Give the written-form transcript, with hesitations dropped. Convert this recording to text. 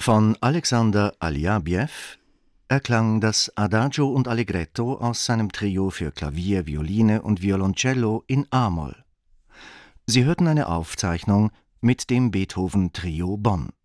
Von Alexander Aljabjew erklang das Adagio und Allegretto aus seinem Trio für Klavier, Violine und Violoncello in a-Moll. Sie hörten eine Aufzeichnung mit dem Beethoven Trio Bonn.